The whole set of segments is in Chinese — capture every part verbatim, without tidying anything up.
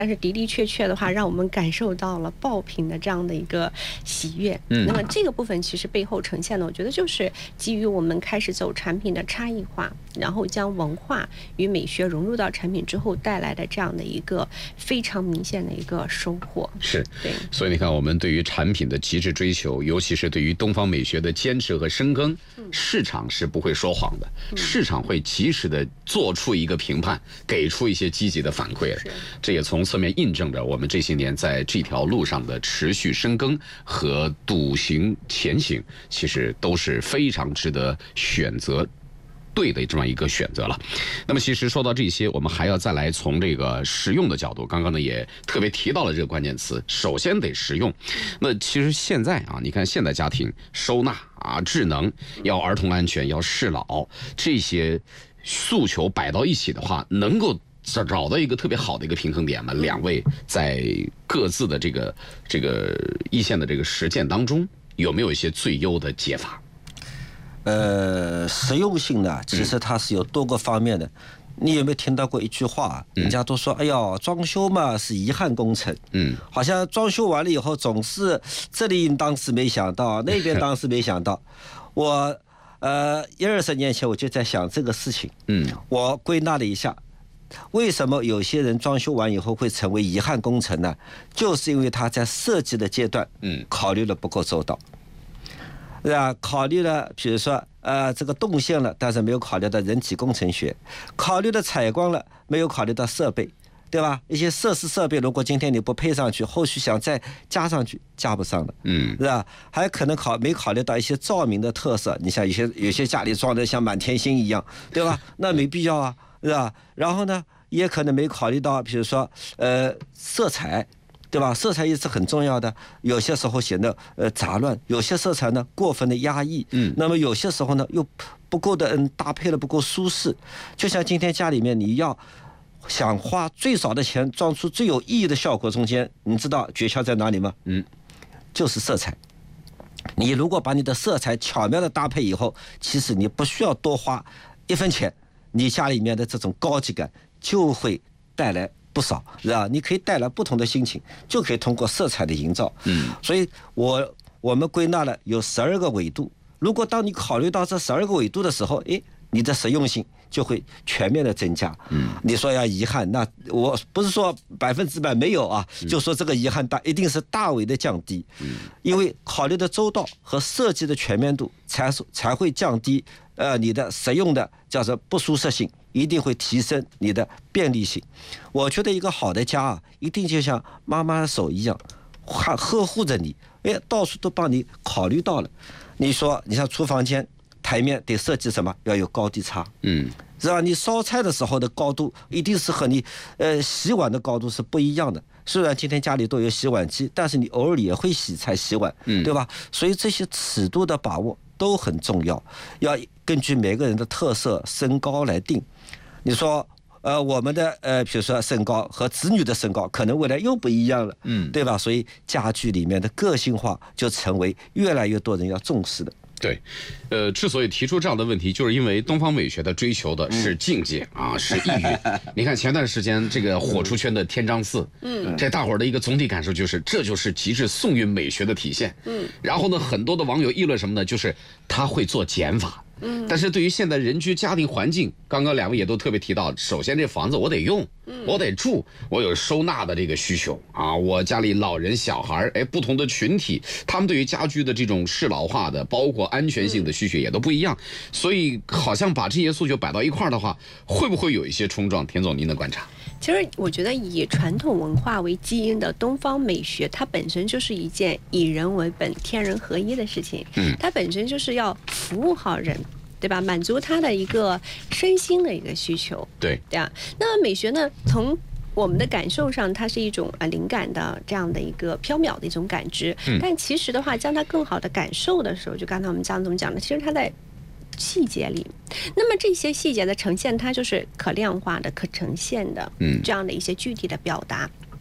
但是的的确确的话，让我们感受到了爆品的这样的一个喜悦。嗯，那么这个部分其实背后呈现的，我觉得就是基于我们开始走产品的差异化，然后将文化与美学融入到产品之后带来的这样的一个非常明显的一个收获。 是， 对。 所以你看，我们对于产品的极致追求，尤其是对于东方美学的坚持和深耕，市场是不会说谎的，市场会及时的做出一个评判，给出一些积极的反馈。这也从侧面印证着我们这些年在这条路上的持续深耕和笃行前行，其实都是非常值得选择对的这么一个选择了。那么其实说到这些，我们还要再来从这个实用的角度，刚刚呢也特别提到了这个关键词，首先得实用。那其实现在啊，你看现代家庭收纳啊、智能，要儿童安全，要适老，这些诉求摆到一起的话，能够找到一个特别好的一个平衡点嘛？两位在各自的这个这个一线的这个实践当中，有没有一些最优的解法？ 呃，实用性呢，其实它是有多个方面的。嗯、你有没有听到过一句话？人家都说，哎呀，装修嘛是遗憾工程。嗯，好像装修完了以后，总是这里当时没想到，那边当时没想到。我呃一二十年前我就在想这个事情。嗯，我归纳了一下。为什么有些人装修完以后会成为遗憾工程呢？就是因为他在设计的阶段，嗯，考虑的不够周到，是吧？考虑了，比如说，呃，这个动线了，但是没有考虑到人体工程学；考虑到采光了，没有考虑到设备，对吧？一些设施设备，如果今天你不配上去，后续想再加上去，加不上了，嗯，是吧？还可能考没考虑到一些照明的特色，你像有些有些家里装的像满天星一样，对吧？那没必要啊。是吧？然后呢，也可能没考虑到，比如说，呃，色彩，对吧？色彩也是很重要的。有些时候显得呃杂乱，有些色彩呢过分的压抑，嗯，那么有些时候呢又不够的，嗯，搭配的不够舒适。就像今天家里面，你要想花最少的钱装出最有意义的效果，中间你知道诀窍在哪里吗？嗯，就是色彩。你如果把你的色彩巧妙的搭配以后，其实你不需要多花一分钱。你家里面的这种高级感就会带来不少，是吧？你可以带来不同的心情，就可以通过色彩的营造。嗯，所以我我们归纳了有十二个维度。如果当你考虑到这十二个维度的时候，诶，你的实用性就会全面的增加。嗯，你说要遗憾，那我不是说百分之百没有啊，就说这个遗憾大一定是大为的降低。嗯，因为考虑的周到和设计的全面度，才才会降低。呃，你的实用的叫做不舒适性，一定会提升你的便利性。我觉得一个好的家啊，一定就像妈妈的手一样，呵呵护着你，哎，到处都帮你考虑到了。你说，你像厨房间台面得设计什么？要有高低差，嗯，是吧？你烧菜的时候的高度，一定是和你呃洗碗的高度是不一样的。虽然今天家里都有洗碗机，但是你偶尔也会洗菜洗碗，嗯，对吧？所以这些尺度的把握都很重要，要根据每个人的特色、身高来定。你说，呃，我们的呃，比如说身高和子女的身高，可能未来又不一样了，嗯，对吧？所以家具里面的个性化就成为越来越多人要重视的。 对，呃，之所以提出这样的问题，就是因为东方美学的追求的是境界、嗯、啊，是意蕴。你看前段时间这个火出圈的天章寺，嗯，这大伙儿的一个总体感受就是，这就是极致宋韵美学的体现。嗯，然后呢，很多的网友议论什么呢？就是他会做减法。嗯，但是对于现在人居家庭环境，刚刚两位也都特别提到，首先这房子我得用，我得住，我有收纳的这个需求啊，我家里老人小孩，哎，不同的群体，他们对于家居的这种适老化的，包括安全性的需求也都不一样，所以好像把这些诉求摆到一块儿的话，会不会有一些冲撞？田总，您的观察？ 其实我觉得以传统文化为基因的东方美学，它本身就是一件以人为本、天人合一的事情。嗯，它本身就是要服务好人，对吧？满足他的一个身心的一个需求。 对， 对啊。那么美学呢，从我们的感受上，它是一种啊灵感的这样的一个缥缈的一种感知。嗯。但其实的话，将它更好的感受的时候，就刚才我们讲怎么讲呢？其实它在细节里，那么这些细节的呈现，它就是可量化的、可呈现的，嗯，这样的一些具体的表达。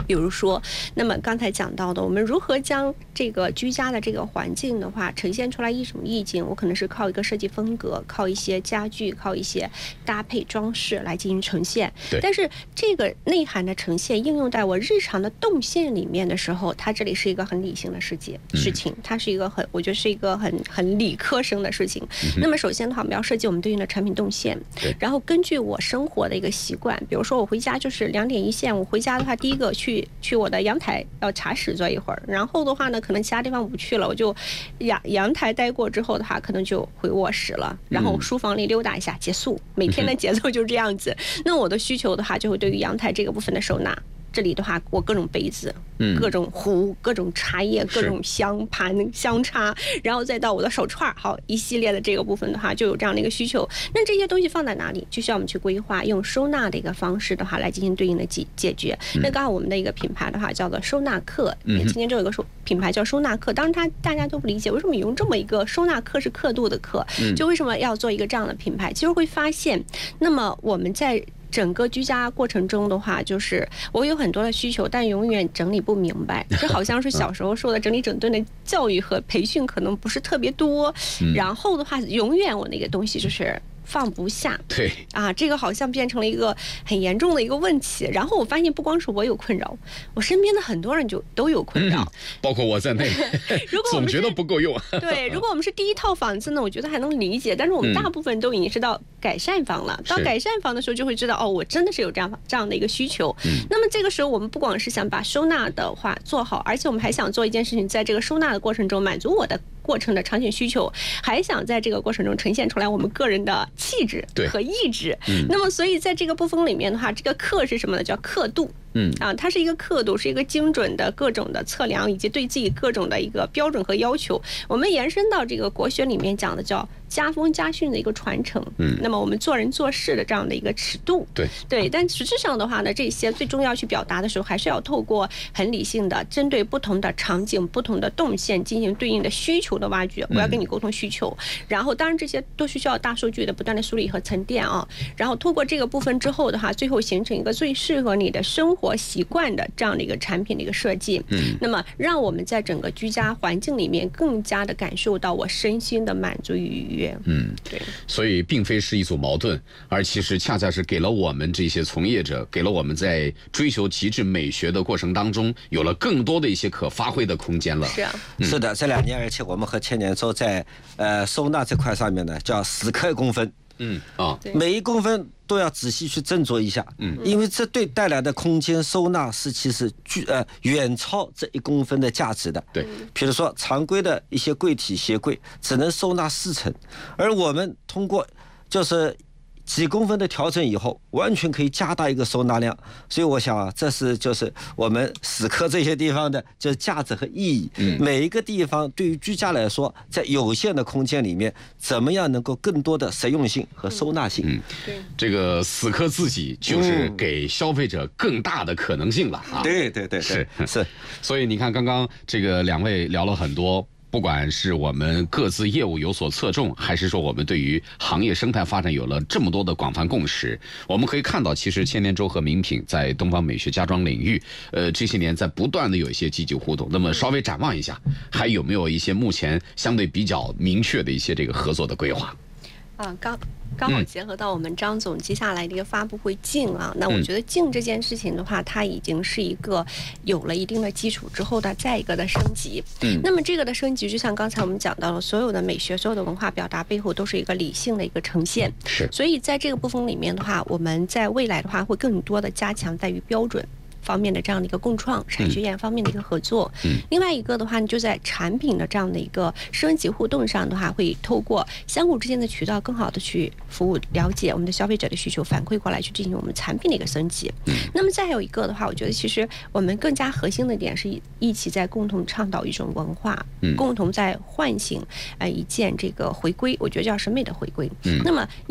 比如说，那么刚才讲到的，我们如何将这个居家的这个环境的话呈现出来一种意境，我可能是靠一个设计风格，靠一些家具，靠一些搭配装饰来进行呈现。但是这个内涵的呈现应用在我日常的动线里面的时候，它这里是一个很理性的世界、嗯、事情，它是一个很，我觉得是一个很很理科生的事情。嗯、那么首先的话，我们要设计我们对应的产品动线，然后根据我生活的一个习惯，比如说我回家就是两点一线，我回家的话，第一个去去我的阳台要茶室坐一会儿，然后的话呢，可能其他地方不去了，我就阳阳台待过之后的话，可能就回卧室了，然后书房里溜达一下，结束。每天的节奏就是这样子。那我的需求的话，就会对于阳台这个部分的收纳。这里的话，我各种杯子、嗯、各种壶、各种茶叶、各种香盘、香叉，然后再到我的手串，好一系列的这个部分的话，就有这样的一个需求。那这些东西放在哪里，就需要我们去规划，用收纳的一个方式的话来进行对应的解解决。嗯、那刚好我们的一个品牌的话叫做收纳课，嗯、今天就有一个收品牌叫收纳课。当然，它大家都不理解为什么用这么一个收纳课是刻度的课，嗯、就为什么要做一个这样的品牌？其实会发现，那么我们在整个居家过程中的话，就是我有很多的需求，但永远整理不明白。这好像是小时候受的整理整顿的教育和培训可能不是特别多，嗯、然后的话，永远我那个东西就是放不下。对啊，这个好像变成了一个很严重的一个问题。然后我发现不光是我有困扰，我身边的很多人就都有困扰，嗯、 包括我在内。如果总觉得不够用。 对，如果我们是第一套房子呢，我觉得还能理解，但是我们大部分都已经是到改善房了。嗯、到改善房的时候，就会知道哦，我真的是有这样这样的一个需求。嗯、那么这个时候，我们不光是想把收纳的话做好，而且我们还想做一件事情，在这个收纳的过程中满足我的过程的场景需求，还想在这个过程中呈现出来我们个人的气质和意志。嗯、那么所以在这个部分里面的话，这个刻是什么呢？叫刻度。嗯啊，它是一个刻度，是一个精准的各种的测量，以及对自己各种的一个标准和要求。我们延伸到这个国学里面讲的叫家风家训的一个传承。嗯，那么我们做人做事的这样的一个尺度。对对，但实质上的话呢，这些最终要去表达的时候，还是要透过很理性的，针对不同的场景、不同的动线进行对应的需求的挖掘。我要跟你沟通需求，然后当然这些都需要大数据的不断的梳理和沉淀啊。然后透过这个部分之后的话，最后形成一个最适合你的生活习惯的这样的一个产品的一个设计。嗯，那么让我们在整个居家环境里面更加的感受到我身心的满足与愉悦。嗯，对。 所以并非是一组矛盾，而其实恰恰是给了我们这些从业者，给了我们在追求极致美学的过程当中，有了更多的一些可发挥的空间了。 是啊， 嗯、是的，这两年而且我们和千年舟在呃收纳这块上面呢，叫死磕公分。嗯啊，每一公分都要仔细去斟酌一下，嗯，因为这对带来的空间收纳是其实巨呃远超这一公分的价值的。对，比如说常规的一些柜体鞋柜只能收纳四层，而我们通过就是几公分的调整以后，完全可以加大一个收纳量。所以我想啊，这是就是我们死磕这些地方的就是价值和意义。嗯，每一个地方对于居家来说，在有限的空间里面，怎么样能够更多的实用性和收纳性？嗯， 对，这个死磕自己就是给消费者更大的可能性了啊！ 对对对， 是是。 所以你看，刚刚这个两位聊了很多。不管是我们各自业务有所侧重，还是说我们对于行业生态发展有了这么多的广泛共识，我们可以看到，其实千年舟和名品在东方美学家装领域，呃，这些年在不断的有一些积极互动。那么稍微展望一下，还有没有一些目前相对比较明确的一些这个合作的规划？ 啊，刚刚好结合到我们张总接下来的一个发布会镜啊，嗯、那我觉得镜这件事情的话，它已经是一个有了一定的基础之后的再一个的升级。嗯，那么这个的升级，就像刚才我们讲到了，所有的美学、所有的文化表达背后都是一个理性的一个呈现。是，所以在这个部分里面的话，我们在未来的话会更多的加强在于标准方面的这样的一个共创，产学研方面的一个合作。嗯，另外一个的话，就在产品的这样的一个升级互动上的话，会透过相互之间的渠道更好的去服务了解我们的消费者的需求，反馈过来去进行我们产品的一个升级。嗯，那么再有一个的话，我觉得其实我们更加核心的点是一起在共同倡导一种文化，嗯，共同在唤醒呃一件这个回归，我觉得叫审美的回归。嗯，那么因为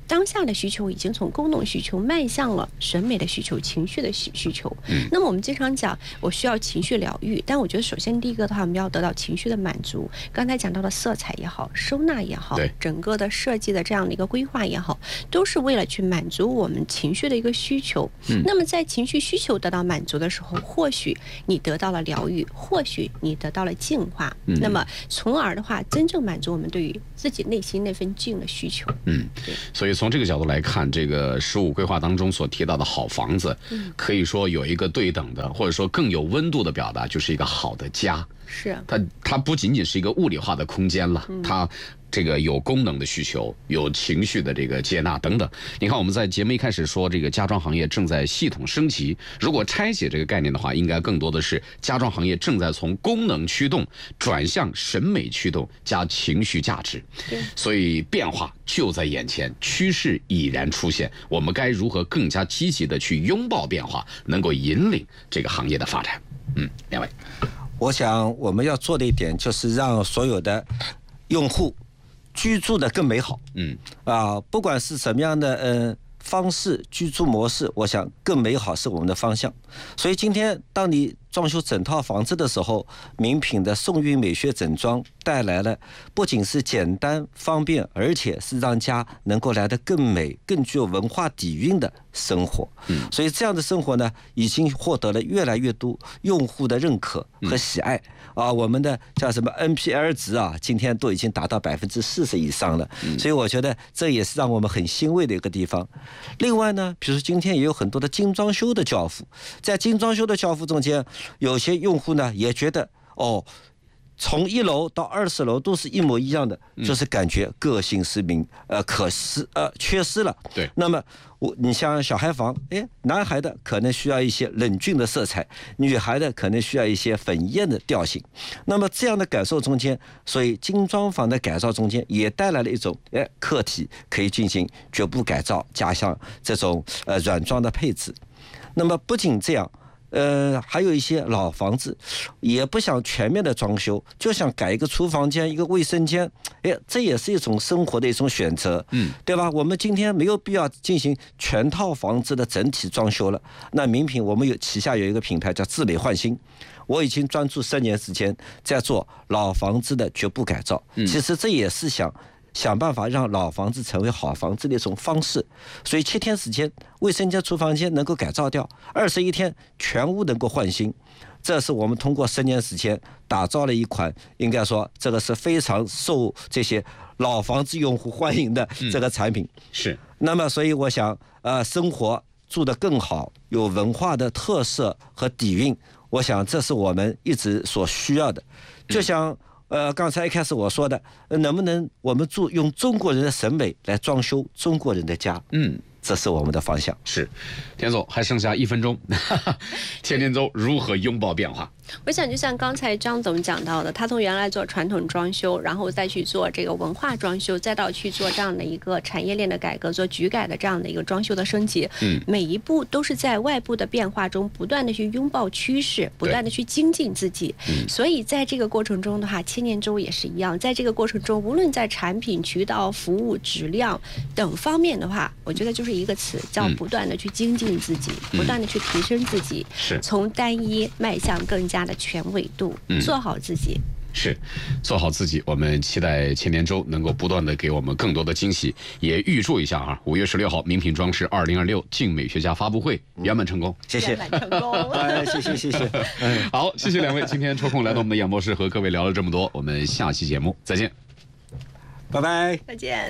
当下的需求已经从功能需求迈向了审美的需求、情绪的需需求。嗯，那么我们经常讲，我需要情绪疗愈，但我觉得首先第一个的话，我们要得到情绪的满足。刚才讲到的色彩也好，收纳也好，整个的设计的这样的一个规划也好，都是为了去满足我们情绪的一个需求。嗯，那么在情绪需求得到满足的时候，或许你得到了疗愈，或许你得到了净化。嗯，那么从而的话，真正满足我们对于自己内心那份静的需求。 嗯，对。所以从这个角度来看，这个十五规划当中所提到的好房子，可以说有一个对等的，或者说更有温度的表达，就是一个好的家。 是， 它它不仅仅是一个物理化的空间了，它这个有功能的需求，有情绪的这个接纳等等。你看我们在节目一开始说，这个家装行业正在系统升级。如果拆解这个概念的话，应该更多的是家装行业正在从功能驱动转向审美驱动加情绪价值。所以变化就在眼前，趋势已然出现。我们该如何更加积极的去拥抱变化，能够引领这个行业的发展？嗯，两位。 我想我们要做的一点就是让所有的用户居住的更美好。嗯，啊，不管是什么样的呃方式居住模式，我想更美好是我们的方向。所以今天当你装修整套房子的时候，名品的宋韵美学整装带来了不仅是简单方便，而且是让家能够来得更美、更具有文化底蕴的生活。嗯，所以这样的生活呢，已经获得了越来越多用户的认可和喜爱。啊，我们的叫什么 N P L 值啊，今天都已经达到百分之四十以上了。所以我觉得这也是让我们很欣慰的一个地方。另外呢，比如说今天也有很多的精装修的交付，在精装修的交付中间，有些用户呢也觉得哦，从一楼到二十楼都是一模一样的，就是感觉个性失明，呃，可失呃缺失了。 对。 那么我你像小孩房，哎，男孩的可能需要一些冷峻的色彩，女孩的可能需要一些粉艳的调性。那么这样的感受中间，所以精装房的改造中间也带来了一种哎客体可以进行局部改造，加上这种呃软装的配置。那么不仅这样。呃，还有一些老房子，也不想全面的装修，就想改一个厨房间、一个卫生间，哎，这也是一种生活的一种选择，嗯，对吧？我们今天没有必要进行全套房子的整体装修了。那名品我们有旗下有一个品牌叫自美焕新，我已经专注三年时间在做老房子的局部改造，其实这也是想。想办法让老房子成为好房子的一种方式，所以七天时间，卫生间、厨房间能够改造掉，二十一天全屋能够换新，这是我们通过三年时间打造了一款，应该说这个是非常受这些老房子用户欢迎的这个产品。嗯、 是。 那么，所以我想，呃，生活住得更好，有文化的特色和底蕴，我想这是我们一直所需要的，就像。嗯呃，刚才一开始我说的，能不能我们住用中国人的审美来装修中国人的家？嗯，这是我们的方向。 是，田总还剩下一分钟，千年舟如何拥抱变化？ 我想就像刚才张总讲到的，他从原来做传统装修，然后再去做这个文化装修，再到去做这样的一个产业链的改革，做局改的这样的一个装修的升级，嗯，每一步都是在外部的变化中不断的去拥抱趋势，不断的去精进自己。嗯，所以在这个过程中的话，千年舟也是一样，在这个过程中，无论在产品、渠道、服务、质量等方面的话，我觉得就是一个词，叫不断的去精进自己，嗯、不断的去提升自己， 是从单一迈向更加的全纬度，做好自己。 是，做好自己。我们期待千年舟能够不断的给我们更多的惊喜，也预祝一下啊，五月十六号名品装饰二零二六静美学家发布会圆满成功。 谢谢， 圆满成功。 哎，谢谢谢谢。 嗯，好，谢谢两位今天抽空来到我们的演播室和各位聊了这么多，我们下期节目再见， 拜拜， 再见。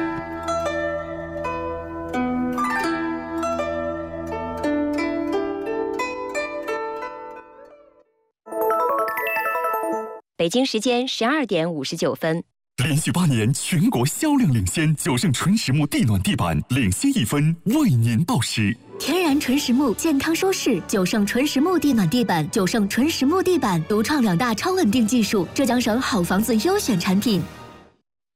北京时间十二点五十九分。 连续八年全国销量领先，九盛纯实木地暖地板领先一分，为您报时。 天然纯实木，健康舒适，九盛纯实木地暖地板，九盛纯实木地板独创两大超稳定技术，浙江省好房子优选产品。